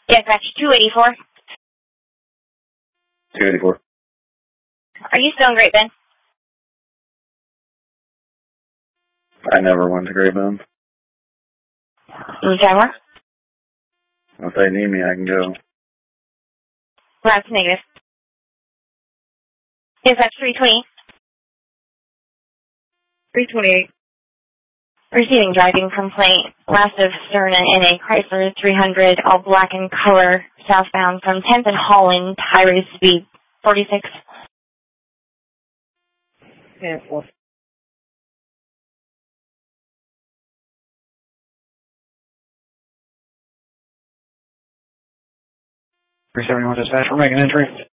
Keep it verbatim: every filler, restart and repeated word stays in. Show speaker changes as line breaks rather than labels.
Dispatch two eighty-four.
two eighty-four.
Are you still in Great Bend?
I never went to Great Bend.
Okay, where?
If they need me, I can go.
That's negative. Dispatch three twenty.
three twenty-eight.
Receiving driving complaint. Last of Sterna in a Chrysler three hundred, all black in color, southbound from tenth and Holland, high rate of speed, forty-six.
Yeah, well.
three seventy-one dispatch, we're making entry.